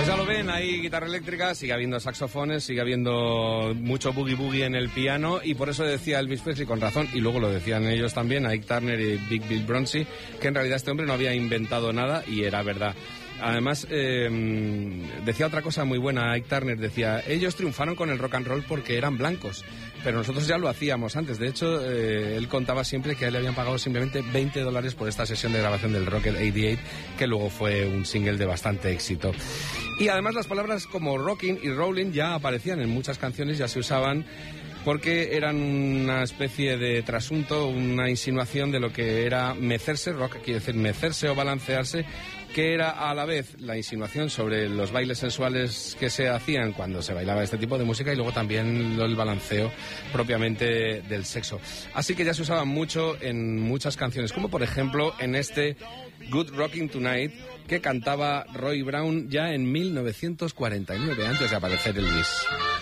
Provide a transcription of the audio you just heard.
Pues ya lo ven, hay guitarra eléctrica, sigue habiendo saxofones, sigue habiendo mucho boogie-boogie en el piano, y por eso decía Elvis Presley, con razón, y luego lo decían ellos también, Ike Turner y Big Bill Bronzy, que en realidad este hombre no había inventado nada, y era verdad. Además, decía otra cosa muy buena, Ike Turner decía, ellos triunfaron con el rock and roll porque eran blancos, pero nosotros ya lo hacíamos antes. De hecho, él contaba siempre que a él le habían pagado simplemente $20 por esta sesión de grabación del Rocket 88, que luego fue un single de bastante éxito. Y además las palabras como rocking y rolling ya aparecían en muchas canciones, ya se usaban, porque eran una especie de trasunto, una insinuación de lo que era mecerse, rock quiere decir mecerse o balancearse, que era a la vez la insinuación sobre los bailes sensuales que se hacían cuando se bailaba este tipo de música, y luego también el balanceo propiamente del sexo. Así que ya se usaba mucho en muchas canciones, como por ejemplo en este Good Rockin' Tonight, que cantaba Roy Brown ya en 1949, antes de aparecer Elvis.